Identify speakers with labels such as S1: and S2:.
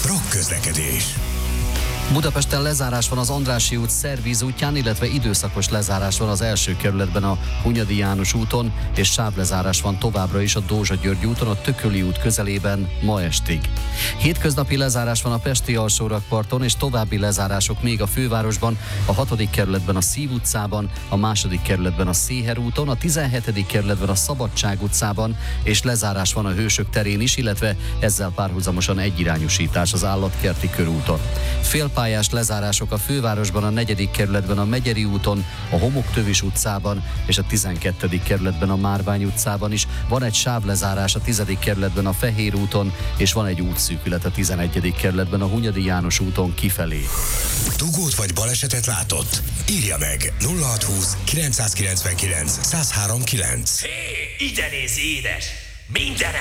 S1: Rock közlekedés.
S2: Budapesten lezárás van az Andrássy út Szervíz útján, illetve időszakos lezárás van az első kerületben a Hunyadi János úton, és sávlezárás van továbbra is a Dózsa-György úton, a Tököli út közelében ma estig. Hétköznapi lezárás van a Pesti alsórakparton, és további lezárások még a fővárosban, a 6. kerületben a Szív utcában, a 2. kerületben a Széher úton, a 17. kerületben a Szabadság utcában, és lezárás van a Hősök terén is, illetve ezzel párhuzamosan egyirányosítás az Állatkerti körúton. Félpályás lezárások a fővárosban, a 4. kerületben a Megyeri úton, a Homoktövis utcában és a 12. kerületben a Márvány utcában is. Van egy sávlezárás a 10. kerületben a Fehér úton, és van egy útszűkület a 11. kerületben a Hunyadi János úton kifelé.
S1: Dugót vagy balesetet látott? Írja meg 0620 999 1039.
S3: Hé, ide néz, édes! Minden